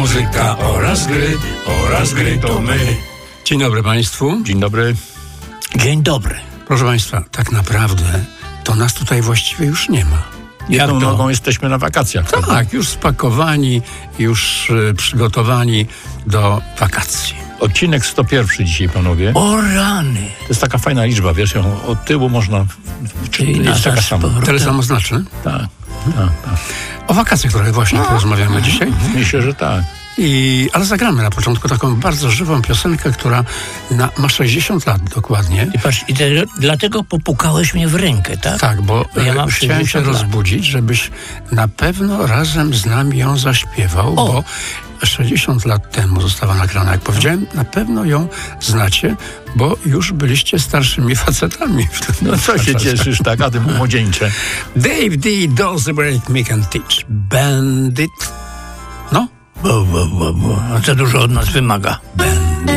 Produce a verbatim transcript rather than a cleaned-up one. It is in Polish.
muzyka oraz gry, oraz gry to my. Dzień dobry Państwu. Dzień dobry. Dzień dobry. Proszę Państwa, tak naprawdę to nas tutaj właściwie już nie ma. Jedną nogą jesteśmy na wakacjach. Tak, prawda? Już spakowani, już y, przygotowani do wakacji. Odcinek sto jeden dzisiaj, panowie. O rany. To jest taka fajna liczba, wiesz, ją od tyłu można... Czyli jest taka sama. Tyle samo znaczy? Tak, tak, tak. O wakacjach trochę właśnie porozmawiamy dzisiaj. Myślę, że tak. I, ale zagramy na początku taką bardzo żywą piosenkę, która na, ma sześćdziesiąt lat dokładnie. I patrz, i te, dlatego popukałeś mnie w rękę, tak? Tak, bo ja mam chciałem się rozbudzić, żebyś na pewno razem z nami ją zaśpiewał, O. bo sześćdziesiąt lat temu została nagrana. Jak powiedziałem, na pewno ją znacie, bo już byliście starszymi facetami. No co się cieszysz, tak, a ty młodzieńcze. Dave D. Does the Break Me Can Teach. Bandit. No. Bo, bo, bo, bo. A co dużo od nas wymaga. Bandit.